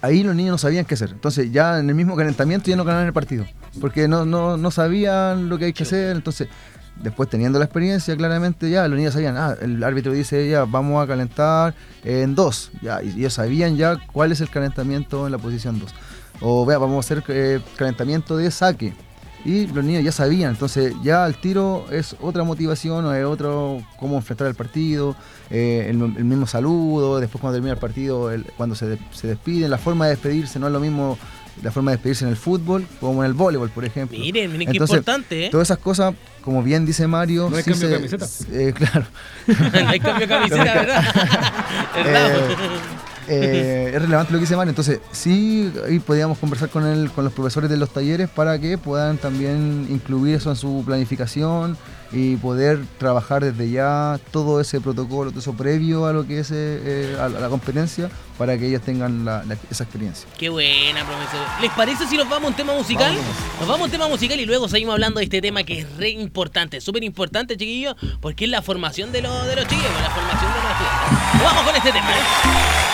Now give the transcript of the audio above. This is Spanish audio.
ahí los niños no sabían qué hacer. Entonces ya en el mismo calentamiento ya no ganaban el partido, porque no sabían lo que hay que hacer. Entonces después, teniendo la experiencia, claramente ya los niños sabían, el árbitro dice ya vamos a calentar en 2, ya, y ellos sabían ya cuál es el calentamiento en la posición 2. O vea, vamos a hacer calentamiento de saque. Y los niños ya sabían, entonces ya al tiro es otra motivación, o es otro cómo enfrentar el partido, el mismo saludo, después cuando termina el partido, cuando se despiden, la forma de despedirse no es lo mismo la forma de despedirse en el fútbol como en el voleibol, por ejemplo. Miren qué Entonces, importante, todas esas cosas, como bien dice Mario, no hay cambio de camiseta. Claro. No hay cambio de camiseta, ¿verdad? Es relevante lo que dice Mario. Entonces sí, ahí podíamos conversar con los profesores de los talleres para que puedan también incluir eso en su planificación y poder trabajar desde ya todo ese protocolo, todo eso previo a lo que es a la competencia, para que ellos tengan esa experiencia. Qué buena, profesor. ¿Les parece si nos vamos a un tema musical? Nos vamos a un tema musical y luego seguimos hablando de este tema que es re importante, súper importante, chiquillos, porque es la formación de los chiquillos, la formación de los estudiantes. Nos vamos con este tema,